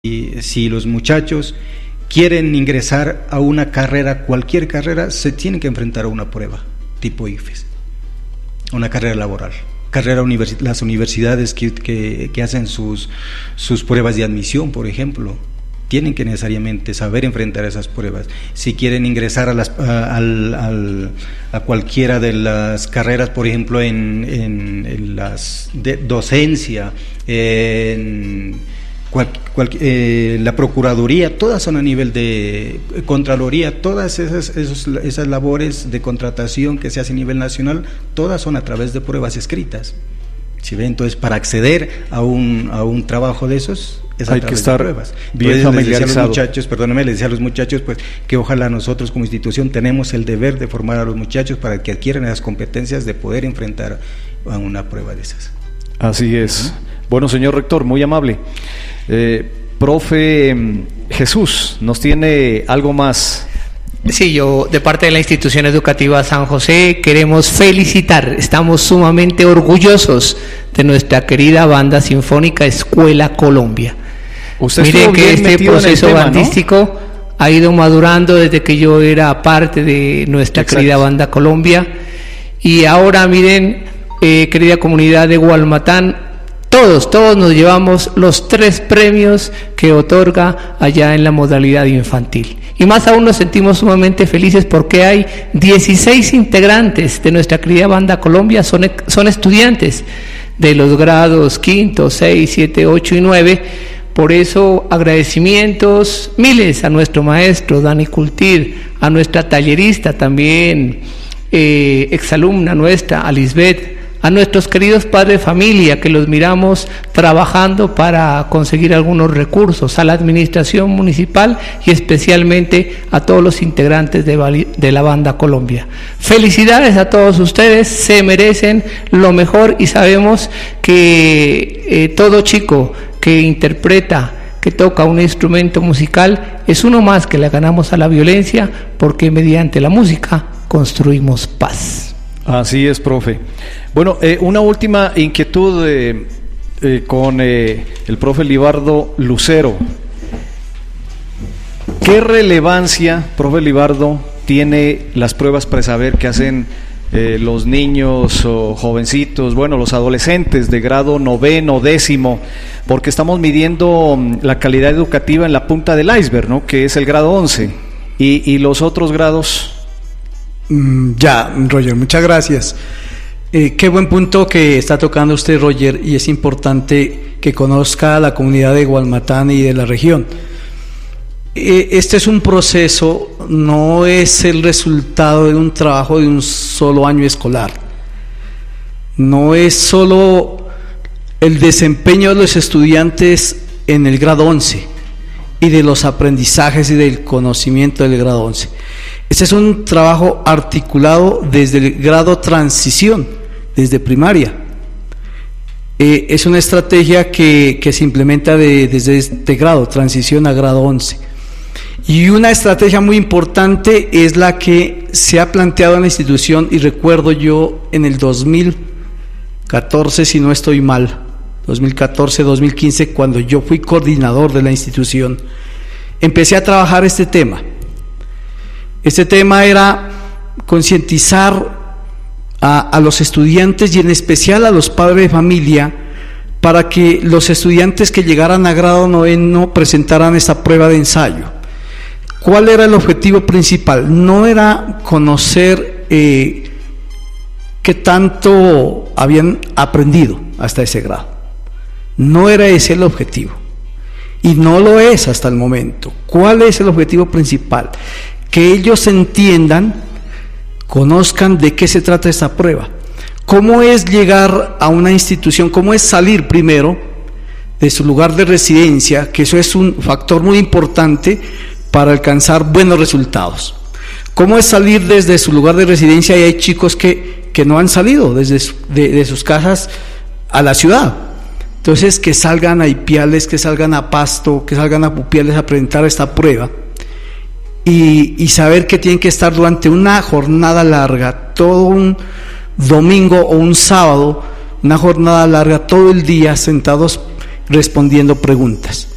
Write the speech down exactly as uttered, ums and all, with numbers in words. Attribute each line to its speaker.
Speaker 1: Y si los muchachos quieren ingresar a una carrera, cualquier carrera, se tienen que enfrentar a una prueba tipo I F E S, una carrera laboral, carrera universi- las universidades que, que, que hacen sus, sus pruebas de admisión, por ejemplo, tienen que necesariamente saber enfrentar esas pruebas. Si quieren ingresar a, las, a, al, al, a cualquiera de las carreras, por ejemplo, en, en, en las de docencia, en Cual, cual, eh, la Procuraduría, todas son a nivel de Contraloría, todas esas, esos, esas labores de contratación que se hace a nivel nacional, todas son a través de pruebas escritas. ¿Sí ve? Entonces, para acceder a un, a un trabajo de esos, es a
Speaker 2: hay
Speaker 1: través
Speaker 2: que estar
Speaker 1: de pruebas.
Speaker 2: bien
Speaker 1: Entonces,
Speaker 2: familiarizado.
Speaker 1: les decía a los muchachos, perdóname, les decía a los muchachos, pues, que ojalá nosotros como institución tenemos el deber de formar a los muchachos para que adquieran esas competencias de poder enfrentar a una prueba de esas.
Speaker 2: Así es. ¿Mm? Bueno, señor rector, muy amable. Eh, profe Jesús, ¿nos tiene algo más?
Speaker 3: Sí, yo de parte de la institución educativa San José queremos felicitar, estamos sumamente orgullosos de nuestra querida banda sinfónica Escuela Colombia.
Speaker 2: Usted
Speaker 3: Mire que este proceso
Speaker 2: tema,
Speaker 3: bandístico, ¿no?, ha ido madurando desde que yo era parte de nuestra Exacto. querida banda Colombia, y ahora miren, eh, querida comunidad de Gualmatán, Todos, todos nos llevamos los tres premios que otorga allá en la modalidad infantil. Y más aún nos sentimos sumamente felices porque hay dieciséis integrantes de nuestra querida banda Colombia, son, son estudiantes de los grados quinto, seis, siete, ocho y nueve. Por eso agradecimientos miles a nuestro maestro Dani Cultir, a nuestra tallerista también, eh, exalumna nuestra, a Lisbeth, a nuestros queridos padres de familia que los miramos trabajando para conseguir algunos recursos, a la administración municipal y especialmente a todos los integrantes de, de la banda Colombia. Felicidades a todos ustedes, se merecen lo mejor y sabemos que eh, todo chico que interpreta, que toca un instrumento musical, es uno más que le ganamos a la violencia, porque mediante la música construimos paz.
Speaker 2: Así es, profe. Bueno, eh, una última inquietud eh, eh, con eh, el profe Libardo Lucero. ¿Qué relevancia, profe Libardo, tiene las pruebas presaber que hacen eh, los niños o jovencitos, bueno, los adolescentes de grado noveno, décimo? Porque estamos midiendo la calidad educativa en la punta del iceberg, ¿no?, que es el grado once. ¿Y, y los otros grados?
Speaker 4: Ya, Roger, muchas gracias. Eh, qué buen punto que está tocando usted, Roger, y es importante que conozca a la comunidad de Gualmatán y de la región. Eh, este es un proceso, no es el resultado de un trabajo de un solo año escolar, no es solo el desempeño de los estudiantes en el grado once y de los aprendizajes y del conocimiento del grado once. Este es un trabajo articulado desde el grado transición, desde primaria. Eh, es una estrategia que, que se implementa de, desde este grado, transición a grado once. Y una estrategia muy importante es la que se ha planteado en la institución, y recuerdo yo en el dos mil catorce, si no estoy mal, dos mil catorce, dos mil quince, cuando yo fui coordinador de la institución, empecé a trabajar este tema. Este tema era concientizar a, a los estudiantes y en especial a los padres de familia para que los estudiantes que llegaran a grado noveno presentaran esta prueba de ensayo. ¿Cuál era el objetivo principal? No era conocer eh, qué tanto habían aprendido hasta ese grado. No era ese el objetivo. Y no lo es hasta el momento. ¿Cuál es el objetivo principal? Que ellos entiendan, conozcan de qué se trata esta prueba, cómo es llegar a una institución, cómo es salir primero de su lugar de residencia, que eso es un factor muy importante para alcanzar buenos resultados. Cómo es salir desde su lugar de residencia, y hay chicos que, que no han salido desde su, de, de sus casas a la ciudad. Entonces, que salgan a Ipiales, que salgan a Pasto, que salgan a Pupiales a presentar esta prueba. Y, y saber que tienen que estar durante una jornada larga, todo un domingo o un sábado, una jornada larga, todo el día sentados respondiendo preguntas.